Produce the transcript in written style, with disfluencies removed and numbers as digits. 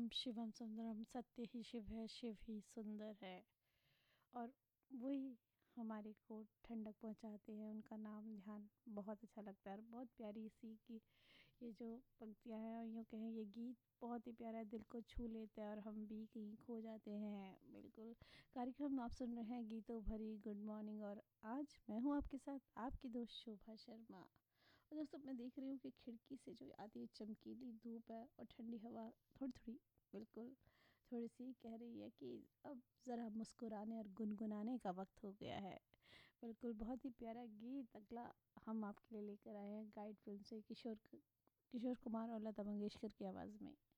सत्यम शिवम सुंदरम, सत्य ही शिव है, शिव ही सुंदर है। और वही हमारे को ठंडक पहुंचाते हैं, उनका नाम ध्यान बहुत अच्छा लगता है। और बहुत प्यारी सी की ये जो पंक्तियां हैं, और यूँ कहें ये गीत बहुत ही प्यारा है, दिल को छू लेता है और हम भी कहीं खो जाते हैं। बिल्कुल, कार्यक्रम आप सुन रहे हैं गीतों भरी गुड मॉर्निंग, और आज मैं हूँ आपके साथ आपकी दोस्त शोभा शर्मा। और दोस्तों, मैं देख रही हूँ कि खिड़की से जो आती है चमकीली धूप है और ठंडी हवा थोड़ी थोड़ी, बिल्कुल थोड़ी सी कह रही है कि अब ज़रा मुस्कुराने और गुनगुनाने का वक्त हो गया है। बिल्कुल, बहुत ही प्यारा गीत अगला हम आपके लिए लेकर आए हैं गाइड फिल्म से, किशोर कुमार और लता मंगेशकर की आवाज़ में।